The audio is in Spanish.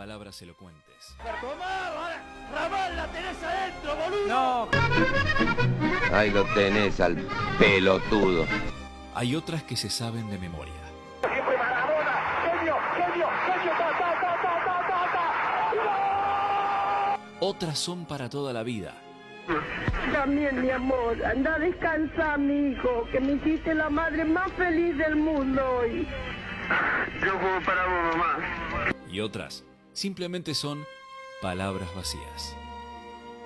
palabras elocuentes. ¡Ramón, la tenés adentro, boludo! No. Ahí lo tenés al pelotudo. Hay otras que se saben de memoria. Siempre Maradona, genio, Otras son para toda la vida. También, mi amor, anda a descansar, mi hijo, que me hiciste la madre más feliz del mundo hoy. Yo juego para vos, mamá. Y otras simplemente son palabras vacías.